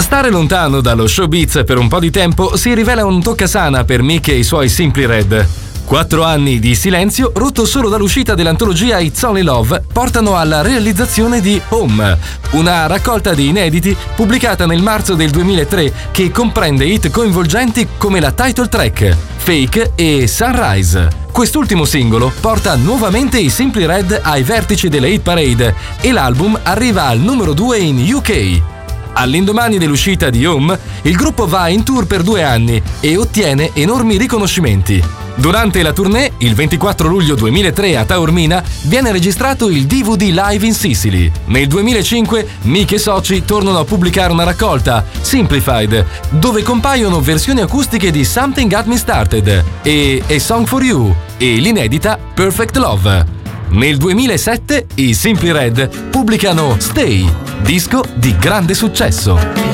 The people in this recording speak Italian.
Stare lontano dallo showbiz per un po' di tempo si rivela un toccasana per Mick e i suoi Simply Red. 4 anni di silenzio, rotto solo dall'uscita dell'antologia It's Only Love, portano alla realizzazione di Home, una raccolta di inediti pubblicata nel marzo del 2003 che comprende hit coinvolgenti come la title track, Fake e Sunrise. Quest'ultimo singolo porta nuovamente i Simply Red ai vertici delle hit parade e l'album arriva al numero 2 in UK. All'indomani dell'uscita di Home, il gruppo va in tour per 2 anni e ottiene enormi riconoscimenti. Durante la tournée, il 24 luglio 2003 a Taormina, viene registrato il DVD Live in Sicily. Nel 2005, Mick e soci tornano a pubblicare una raccolta, Simplified, dove compaiono versioni acustiche di Something Got Me Started e A Song for You e l'inedita Perfect Love. Nel 2007 i Simply Red pubblicano Stay, disco di grande successo.